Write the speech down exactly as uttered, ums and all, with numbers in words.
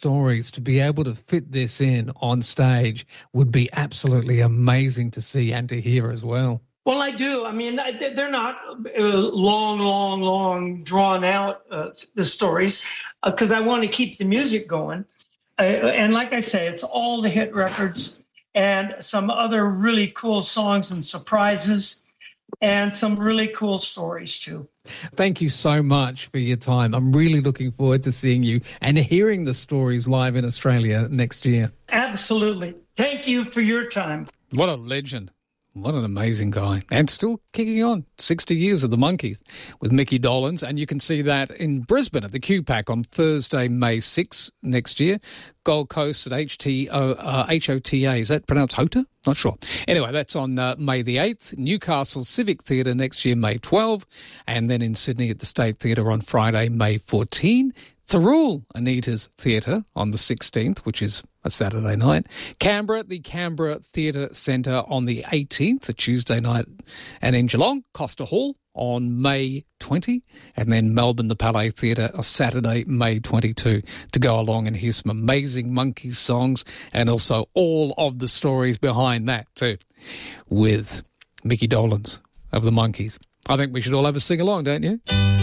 stories, to be able to fit this in on stage would be absolutely amazing to see and to hear as well. Well, I do. I mean, they're not long, long, long, drawn out uh, the stories because uh, I want to keep the music going. Uh, and like I say, it's all the hit records and some other really cool songs and surprises and some really cool stories too. Thank you so much for your time. I'm really looking forward to seeing you and hearing the stories live in Australia next year. Absolutely. Thank you for your time. What a legend. What an amazing guy. And still kicking on. sixty years of the Monkees with Micky Dolenz. And you can see that in Brisbane at the Q PAC on Thursday, May sixth next year. Gold Coast at H T O, uh, H O T A. Is that pronounced Hota? Not sure. Anyway, that's on uh, May the eighth. Newcastle Civic Theatre next year, May twelfth. And then in Sydney at the State Theatre on Friday, May fourteenth. Thirroul Anita's Theatre on the sixteenth, which is a Saturday night. Canberra at the Canberra Theatre Centre on the eighteenth, a Tuesday night. And in Geelong, Costa Hall on May twentieth. And then Melbourne, the Palais Theatre, a Saturday, May twenty-second, to go along and hear some amazing Monkees songs and also all of the stories behind that too, with Micky Dolenz of the Monkees. I think we should all have a sing-along, don't you?